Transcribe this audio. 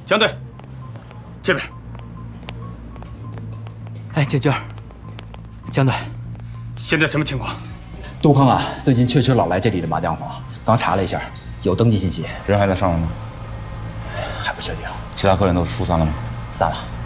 江队，这边。 哎，建军，江队， 现在什么情况？ 杜康啊，最近确实老来这里的麻将房，刚查了一下，有登记信息。 人还在上面吗？ 还不确定。 其他客人都疏散了吗？ 散了。